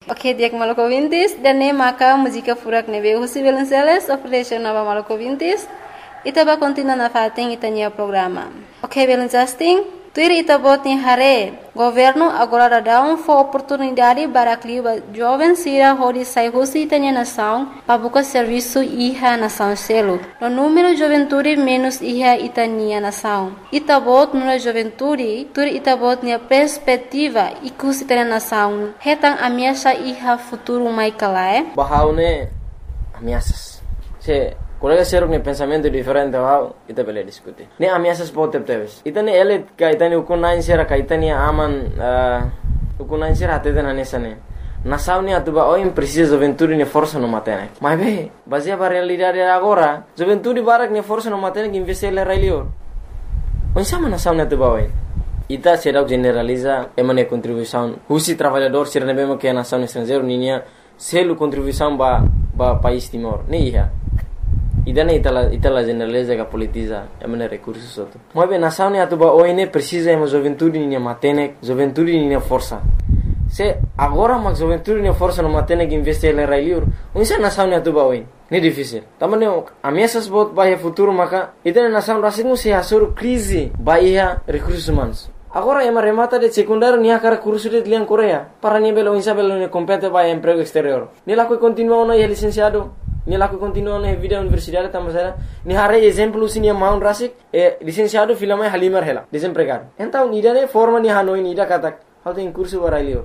Ok, dia Maluku Vintis dan ne maka música furak nebe Husi Violonceles Operation Nova Maluku Vintis. Ita ba continua na fating itanya programa. Ok, Violoncasting. Tuir ita bot ni hare. Governo agora dá oportunidade para que os jovens sira hori sai Husi itanya nação para buscar serviço iha nação selo. No número juventude menos iha itania nação. Ita bot no juventude, tuir ita bot ni perspectiva ikus itanya nação. Hetang ameaça iha futuro mai kalae. Bahaune ameaças. Se colega ser um pensamento diferente ao ita bele discutir. Ne ameaças pode ter. Itane ele ka itane ukunain sera ka itane aman ukunain sera atete na nesane. Nação ne atuba oi precisa juventude ne força no matene. Mas be, baseia para realidade agora, juventude barak ne força no matene que investir le railio. Onde sama nação ne atuba oi. Ita será generaliza emane contribuição. Husi trabalhador ser ne bema que nação estrangeiro ninia selo contribuição ba país Timor. Ne iha. Idane itala generaliza que politiza emane recursos outro. Mas bem, nação ne atuba oi ne precisa ema juventude ne matene, juventude ne força. Se agora mas juventude ne força no matene que investir le railio, onde nação ne atuba oi. Ne difícil. Tamane ameaças bot bahia futuro maka itane nação rasingu se asur crise bahia recursos humanos. Agora ema remata de secundário nia cara curso de liang Coreia para ni belo insa belo ne compete bahia emprego exterior. Ni la coi continua no licenciado. Ni la coi continua na vida universidade tamasera. Ni hare exemplo sinia Mount Rasik licenciado filama Halimar hela desempregado. Então ida ne forma ni hanoi ni ida katak. How tem curso barailior.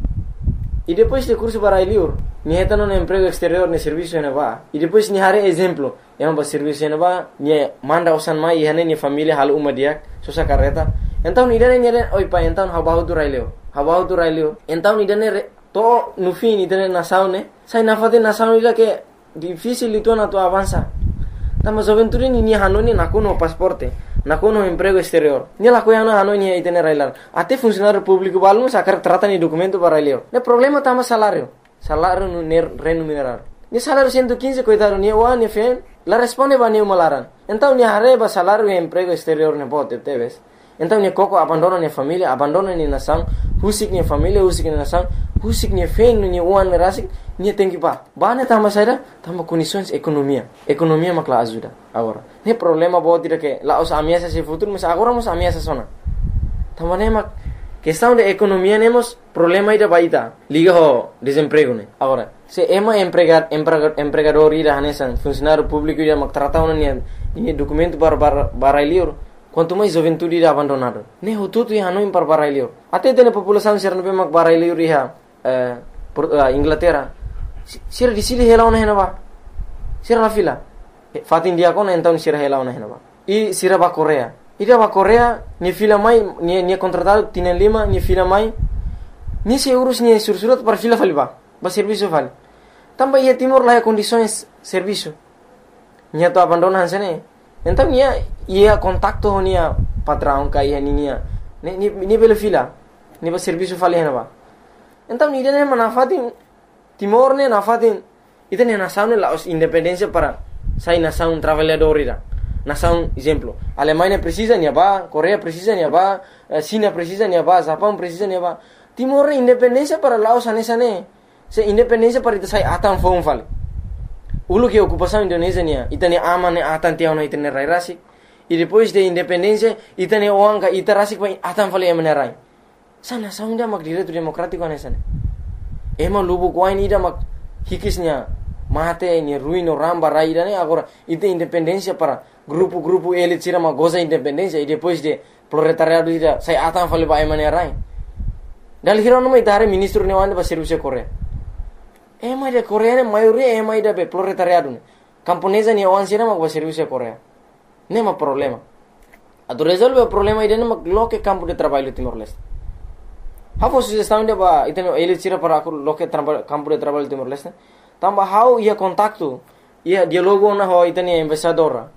E depois de curso barailior, ni hetano no emprego exterior ne serviço ne va. E depois ni hare exemplo, ema ba serviço ne va, ni manda osan mai hane ni família hal uma diak, sosa carreta. Então ni dane oi pa então habahu tu railio. Então ni dane to no fim ni dane nação ne, sai na fate nação ida que difícil itu na to avança. Tama juventude ni hanoni nakuno pasporte. Nakuno emprego exterior. Ni la coiano hanoni itene railar. Até funcionário público balmo sacar trata ni documento para railio. Ne problema tama salário. Salário no remunerado. Ni salário 115 coitado ni wa ni fen. La responde ba ni malaran. Então ni hareba salário e emprego exterior ne bote teves. Então ni koko abandona ni família, abandona ni nação, husik ni família, husik ni nação, husik ni fen ni uan rasik, ni tem que ba. Ba ne tama saída, tama condições economia. Economia makla ajuda agora. Ne problema bote dire que la os ameaças se futuro, mas agora mos ameaças sona. Tama ne mak questão de economia nemos problema ida baita. Liga ho desemprego ne. Agora, se ema empregador ida hanesan funcionário público ida mak trata una ni documento para liur. Quanto mais juventude ida abandonado. Ne hututu ya hanoi par barailio. Até tem população ser no mak barailio riha Inglaterra. Sira di sili hela ona henaba. Sira la fila. Fatin dia kon então sira hela ona henaba. I sira ba Korea. Ida ba Korea ni fila mai ni contratado tienen lima ni fila mai. Ni se urus ni sursurat par fila faliba. Ba serviço fal. Tamba ia Timor la condições serviço. Nia to abandona hansene. Então ia contacto nia patrão ka ia ninia. Ni bela fila. Ni ba serviço fali henaba. Então ni dene manafatin Timor ne nafatin ita ne nação ne la independência para sai nação trabalhador ida. Nação exemplo. Alemanha precisa nia ba, Coreia precisa nia ba, China precisa nia ba, Japão precisa nia ba. Timor ne independência para Laos anesane. Se independência para ita sai atan fon fal. Ulu que ocupação Indonésia nia, ita ne aman ne atan tiao na ita ne rai rasik. E depois de independência ita ne oanga ita rasik ba atan fal emane rai. Sa nação dia mak direito democrático anesane. Ema lubu kuain ida mak hikisnya mate ni ruino ramba raida ne agora ita independência para grupo elit sira ma goza independência e depois de proletariado ida sai atan fale ba emane rai. Dal hiro no mai dare ministro ne wanda ba serviço Korea. Ema de Korea ne maioria ema ida be proletariado ne. Camponesa ne wan sira ma ba serviço Korea. Ne ma problema. Ado resolve o problema ida ne ma loke campo de trabalho Timor Leste. How sugestão de ba iteno elit sira para loke campo de trabalho Timor Leste. Tamba how ia contacto ia dialogo na ho itani embaixador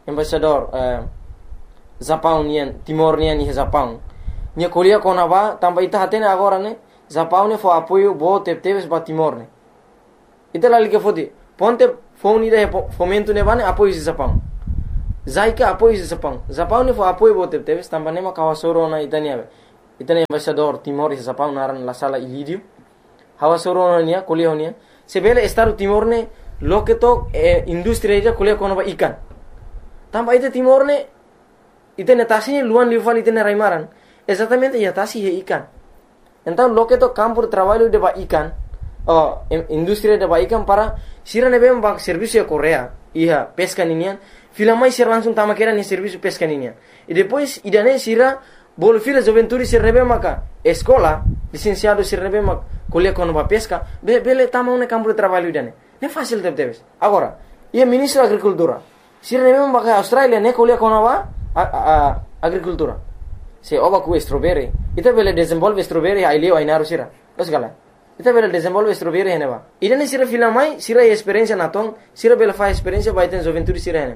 Japão nian Timor nian ni Japão. Nia kolia kona ba tamba ita hatene agora ne Japão ne fo apoio bo teves ba Timor ne. Ita lali ke fodi ponte phone ida fomento ne bane apoio Japão. Zaika apoio Japão. Japão ne fo apoio bo teves tamba ne ma kawasoro na itani embaixador Timor e Japão naran la sala ilidio. hawa soro nia kuliah nia sebele Estado Timor ne loke to industri aja kuliah kono ba ikan tamba ite Timor ne ite netasi luan lival ite ne raimaran exatamente ya tasi he ikan então loke to campo de trabalho de ba ikan industri de ba ikan para sira ne bem ba serviço Korea ia pesca ninian fila mais sira langsung tama kera ni serviço pesca ninian e depois idane sira bol fila juventude sira ne bem maka escola licenciado sira ne bem maka kuliah kono ba pesca bele tama un campo de trabalho idane ne fácil teves agora ia ministro agricultura sira ne bem maka Australia ne kuliah kono ba agricultura se oba ku strawberry ita bele desenvolve strawberry ai leo ai naru sira osgala ita bele desenvolve strawberry hene ba idane sira fila mai sira experiência natong sira bele fa experiência ba iten juventude sira hene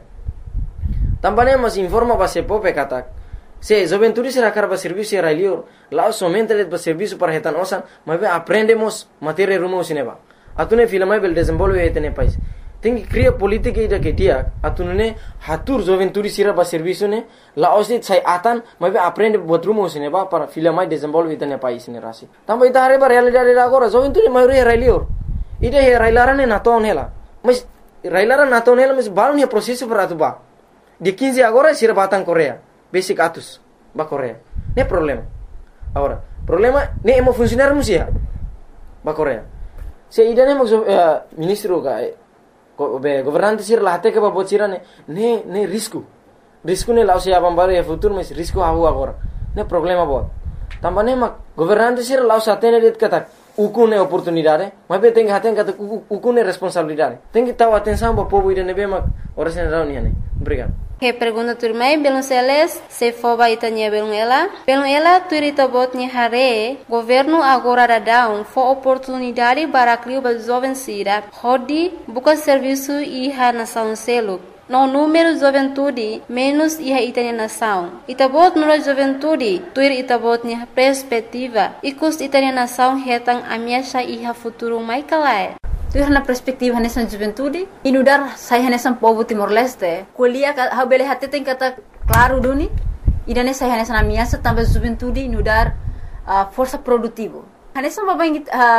tambane mas informa ba se pope katak se juventude sira karba serviço ai leo lá somente de serviço para retan osan mas aprendemos matéria rumo sineba atune fila mai bele desenvolve etene país tem que criar política ida que dia atunune hatur juventude sira ba serviço ne la osit sai atan mas aprende botrumo sineba para fila mai desenvolve etene país ne rasi tamba ita hare ba realidade agora juventude maioria railior ida he railarane na ton hela mas railara na ton hela mas balon he processo para atuba de 15 agora sira batang Korea basic atus ba Korea ne problema agora problema ne emo funcionar musia ba Korea se ida ne ministro ka governante sir lahate ke babot sira ne risco ne lau sia bambaro ya futuro mas risco hawo agora ne problema bot tambane mak governante sir lau satene det kata ukune oportunidade mas be tem haten kata ukune responsabilidade tem que taw atenção ba povo ida ne be mak ora sen rauni ne obrigado. Que pergunta turmai belum seles se foba itanya belum ela turita botnya hare governo agora dadão fo oportunidade para criar ba jovem sira hodi buka serviço iha nação selo no número juventude menos iha itanya nação itabot nura juventude tuir itabotnya perspectiva ikus itanya nação hetang amiasha iha futuro mai kalai tuir na perspektiva nessa juventude inudar saya nessa povo Timor-Leste kuliah ha bele hati tem kata claro duni idane saya nessa amiasa tambah juventude inudar força produtivo nessa babang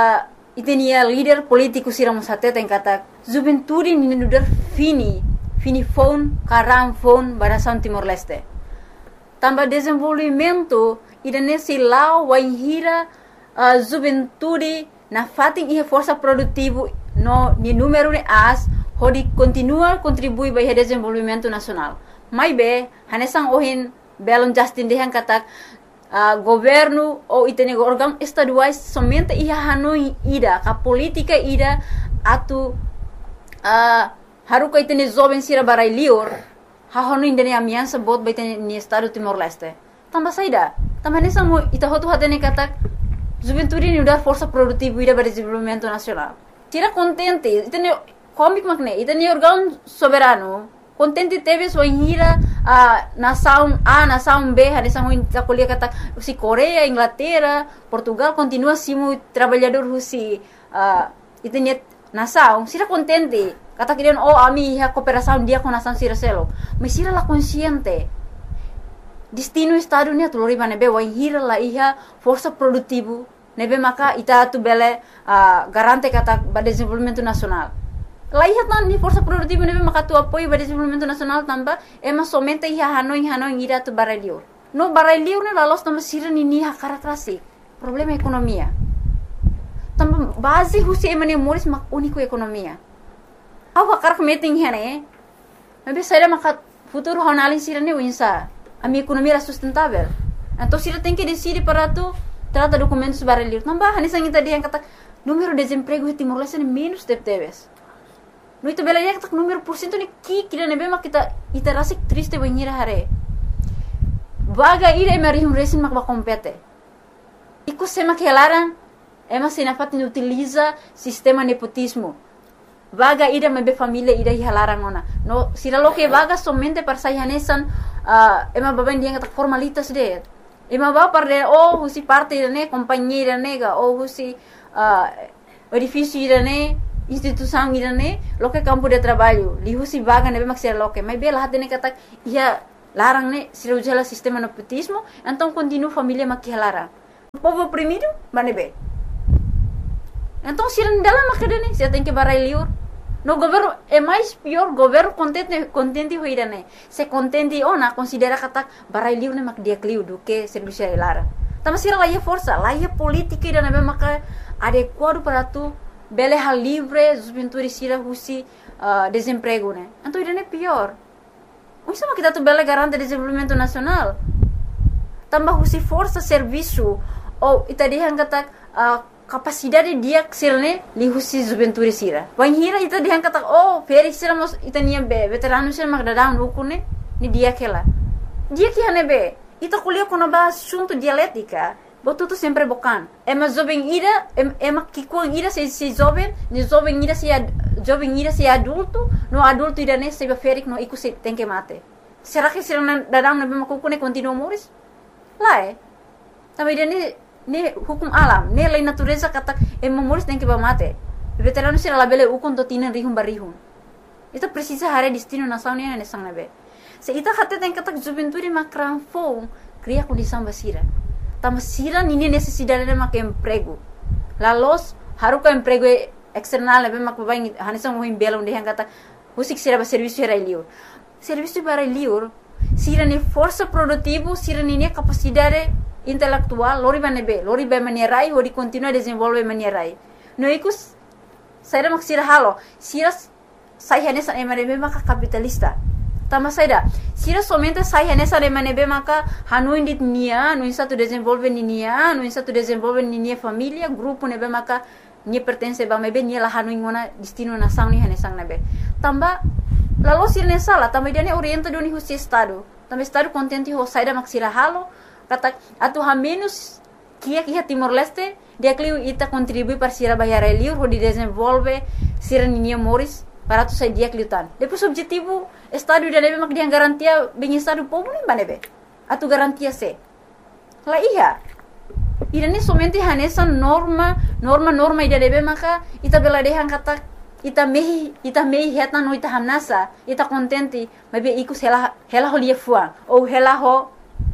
itenia líder político siramos hati tem kata juventude inudar fini phone karam phone barasan Timor-Leste tambah desenvolvimento idane silau waihira juventude na fating ihe força produtivo no ni número de as hodi continua contribui para o desenvolvimento nacional mai be hanesang ohin belon Justin dehan katak governo ou itene órgão estaduais somente ia hanoi ida ka política ida atu haruka itene jovem sira barai lior ha hanoi indene amiança bot ba itene ni estado Timor-Leste tamba saida tamba hanesang mo ita hotu hatene katak juventude ni udar força produtiva ida para desenvolvimento nacional tira contente itene comic makne itene órgão soberano contente teve sua hira nação A nação B hadesa mo kuliah kata si Korea Inglaterra Portugal continua simu trabalhador husi itene nação sira contente kata kirian ami ha cooperação dia com nação sira selo mas sira la consciente destino estado ni tu lori nebe wa hira la iha força produtivo nebe maka ita tu bele garante kata ba desenvolvimento nacional la iha tan ni força produtivo nebe maka tu apoio ba desenvolvimento nacional tamba ema somente iha hanoi ira tu baralio no baralio ne la los tamba sira ni ha karakteristik problema ekonomia tamba base husi emane moris mak único ekonomia awa karak meeting hene nebe saya maka futuro honalin sira ni winsa a minha economia era sustentável. Então, se ela tem que decidir para tu, trata documentos para ler. Não vai, nessa gente dia kata número de desemprego em Timor-Leste é menos de teves. No itu bela dia kata número por cento ni kira nebe mak kita iterasi triste banhira hare. Vaga ira mari resin mak ba compete. Iku sema que elaran ema sinafat utiliza sistema nepotismo. Vaga ida mebe família ida hilarang ona. No sira lo que vaga somente para sayanesan ema baben dia kata formalitas de. Ema ba parde husi parte ne companheira nega husi edifício ida ne instituição ida ne lo que campo de trabalho. Li husi vaga nebe mak sira lo que. Mas bela hati ne kata ia larang ne sira ujala sistema nepotismo, então continua família mak hilarang. Povo oprimido, manebe. Então, se ele dalam makadani, você tem que barai liur. No governo é mais pior, governo contente hoirane. Se contente ona considera kata barai liur ne mak dia kliu do que serviço lara. Tama sira lá força, lá política ida na maka adequado para tu bele hal livre, juventude sira husi desemprego né. Então ida é pior. Isso é kita tu bele garante desenvolvimento nacional. Tambah husi força serviço ou ita dihan kata capacidade dia ksilne li husi juventude sira. Wan hira ita dihan kata feri sira mos ita nia be veterano sira mak dadang ukune ni dia kela. Dia que hane be ita kuliah kono ba assunto dialética. Botuto sempre bocan. Ema jovem ira ema kikuang ira se jovem, ni jovem ira se adulto, no adulto ira ne se ferik no iku se tem que mate. Será que sira dadang na be makukune continua moris? Lá também ne hukum alam, ne lei natureza kata moris tem que mate. Veterano sira labele ukun to tinan rihum barihum. Itu precisa hare destino nação ne sang nabe. Se ita kata tem kata juventude makran fo cria condição basira. Tamasira nini necessidade de mak emprego. Lalos haruka emprego external be mak babai hanisang mohim belong de kata usik sira ba serviço era liur. Serviço para liur sira ni força produtivo, sira ni capacidade intelectual, lori ba manierai ou de continuar desenvolver manierai. No ikus saira mak sira halo, sira sai hanesa emanebe mak capitalista. Tama saida, sira somente sai hanesa emanebe maka hanu indit nia, no insato desenvolver nia, no insato desenvolver nia família, grupo nebe maka nia pertence ba mebe nia la hanu ingona destino nação ni hanesang nebe. Tamba lalu sira ne sala, tamba dia ne orienta doni husi estado. Tamba estado contente ho saida mak sira halo, kata atu ha menos kia Timor Leste, dia kliu ita contribui para sira bayar liur ho di desenvolve sira nia moris para tu sai dia kliutan. Depois objetivo estado dia nebe mak dia garantia bem estado povo nem banebe. Atu garantia se. La iya. Ida ni somente hanesa norma ida nebe maka ita bela dehan kata ita mehi heta no ita hamnasa ita contente mabe ikus hela ho lia fuang ou hela ho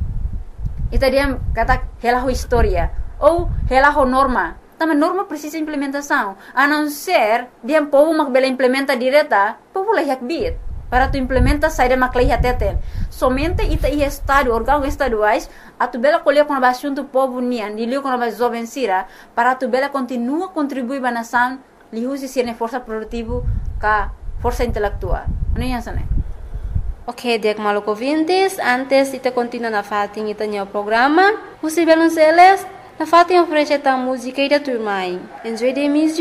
ita dia kata hela ho historia ou hela ho norma. Também norma precisa implementação. A não ser dia povo mak bela implementa direta, povo lah bit para tu implementa saída mak lah teten. Somente ita estado órgão estaduais a tu bela colher com a assunto povo nian, dilio com a jovem sira para tu bela continua contribuir ba nação, li usi sirne força produtivo ka força intelectual. Não é assim, né? Ok, diak maluco ouvintes, antes ita continua na fatin ita nyo programa, Husi Belonceles, na fatin oferece ta música ida turmai. Enjoy the music.